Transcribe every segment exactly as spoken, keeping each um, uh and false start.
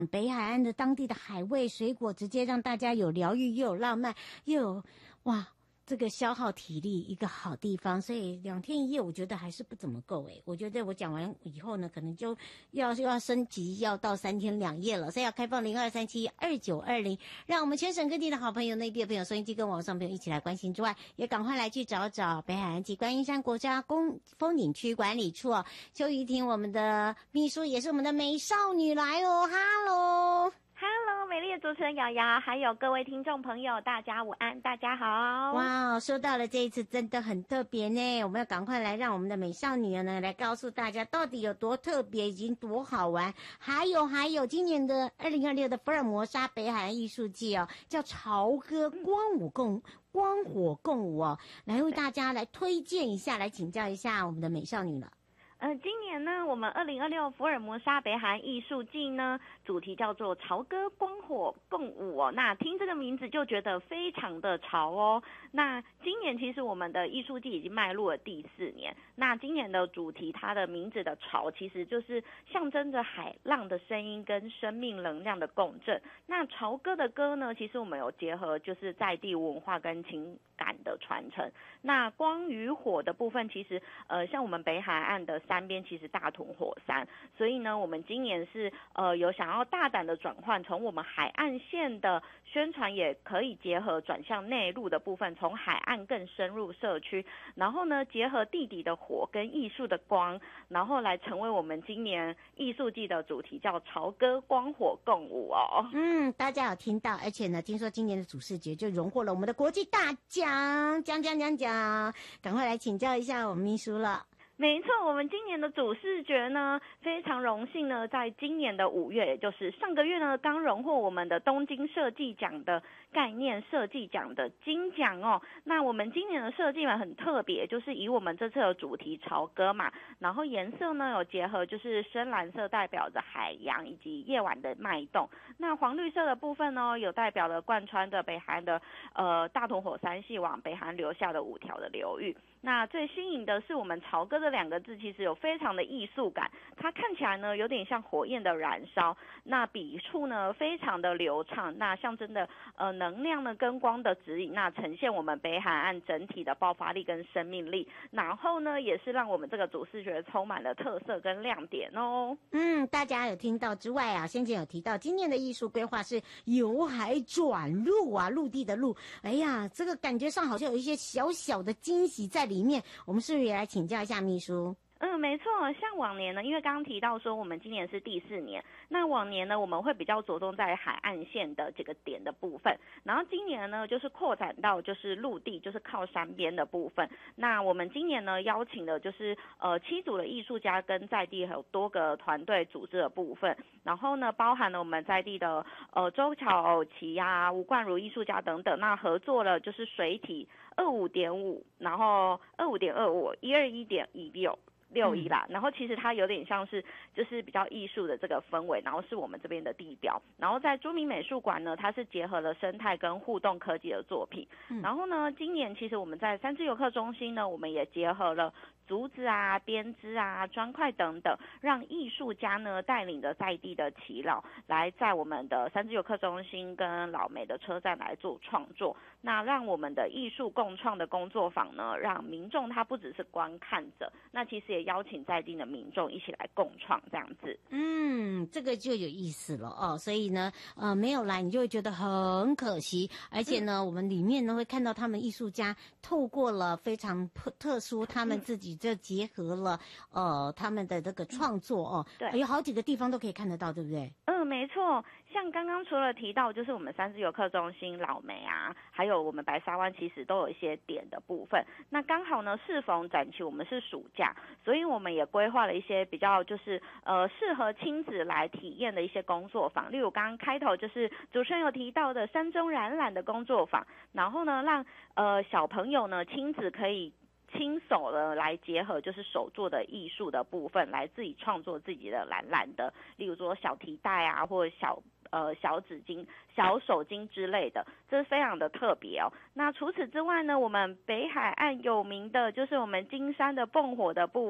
北海岸的当地的海味水果，直接让大家有疗愈又有浪漫又有哇这个消耗体力一个好地方。所以两天一夜我觉得还是不怎么够诶，我觉得我讲完以后呢，可能就要又要升级，要到三天两夜了。所以要开放零二三七二九二零，让我们全省各地的好朋友、内地的朋友、收音机跟网上朋友一起来关心之外，也赶快来去找找北海岸及观音山国家公风景区管理处哦。邱怡婷，我们的秘书也是我们的美少女来哦，哈喽。 Hello， 美丽的主持人瑶瑶，还有各位听众朋友，大家午安，大家好。 哇，说到了这一次真的很特别呢，我们要赶快来让我们的美少女呢来告诉大家到底有多特别，已经多好玩。还有还有，今年的二零二六的福尔摩沙北海岸艺术季哦，叫潮歌光舞共光火共舞哦，来为大家来推荐一下，来请教一下我们的美少女了。 呃，今年呢，我们二零二六福尔摩沙北海岸艺术季呢，主题叫做潮歌光火共舞哦。那听这个名字就觉得非常的潮哦。那今年其实我们的艺术季已经迈入了第四年。那今年的主题，它的名字的潮，其实就是象征着海浪的声音跟生命能量的共振。那潮歌的歌呢，其实我们有结合就是在地文化跟情感的传承。那光与火的部分，其实呃，像我们北海岸的山边其实大屯火山，所以呢，我们今年是呃有想要大胆的转换，从我们海岸线的宣传也可以结合转向内陆的部分，从海岸更深入社区，然后呢结合地底的火跟艺术的光，然后来成为我们今年艺术季的主题，叫潮歌光火共舞哦。 嗯，大家有听到，而且呢，听说今年的主视觉就荣获了我们的国际大奖，奖奖奖奖，赶快来请教一下我们秘书了。 没错，我们今年的主视觉呢，非常荣幸呢，在今年的五月，也就是上个月呢，刚荣获我们的东京设计奖的概念设计奖的金奖哦。那我们今年的设计呢很特别，就是以我们这次的主题潮歌嘛，然后颜色呢有结合，就是深蓝色代表着海洋以及夜晚的脉动，那黄绿色的部分呢，有代表了贯穿着北海岸的呃大屯火山系往北海岸留下的五条的流域。那最新颖的是我们潮歌的两个字其实有非常的艺术感，它看起来呢有点像火焰的燃烧，那笔触呢非常的流畅，那象征的呃能量呢跟光的指引，那呈现我们北海岸整体的爆发力跟生命力，然后呢也是让我们这个主视觉充满了特色跟亮点哦。 嗯，大家有听到之外啊，先前有提到今年的艺术规划是由海转陆啊，陆地的陆，哎呀，这个感觉上好像有一些小小的惊喜在里面，我们是不是也来请教一下秘书？ 嗯，没错，像往年呢，因为刚刚提到说我们今年是第四年，那往年呢我们会比较着重在海岸线的这个点的部分，然后今年呢就是扩展到就是陆地，就是靠山边的部分。那我们今年呢邀请的就是呃七组的艺术家跟在地还有多个团队组织的部分，然后呢包含了我们在地的呃周巧琪呀、吴冠如艺术家等等，那合作了就是水体二五点五，然后二五点二五，一二一点一六。六一啦，然后其实它有点像是就是比较艺术的这个氛围，然后是我们这边的地标。然后在朱明美术馆呢，它是结合了生态跟互动科技的作品。嗯、然后呢，今年其实我们在三之游客中心呢，我们也结合了竹子啊、编织啊、砖块等等，让艺术家呢带领着在地的耆老来在我们的三之游客中心跟老梅的车站来做创作。那让我们的艺术共创的工作坊呢，让民众他不只是观看者，那其实也邀请在地的民众一起来共创这样子。 嗯，这个就有意思了哦。所以呢，呃，没有来你就会觉得很可惜，而且呢，嗯、我们里面呢会看到他们艺术家透过了非常特殊，他们自己就结合了呃他们的这个创作哦。对，有好几个地方都可以看得到，对不对？ 嗯，没错。像刚刚除了提到就是我们三之游客中心、老梅啊，还有我们白沙湾，其实都有一些点的部分。那刚好呢，适逢展期我们是暑假，所以我们也规划了一些比较就是呃适合亲子来体验的一些工作坊，例如刚刚开头就是主持人有提到的山中染染的工作坊，然后呢让呃小朋友呢亲子可以亲手的来结合就是手做的艺术的部分，来自己创作自己的蓝蓝的，例如说小提袋啊，或者小呃小纸巾、小手巾之类的，这是非常的特别哦。那除此之外呢，我们北海岸有名的就是我们金山的蹦火的部分，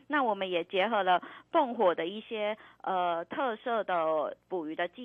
那我们也结合了凤火的一些呃特色的捕鱼的技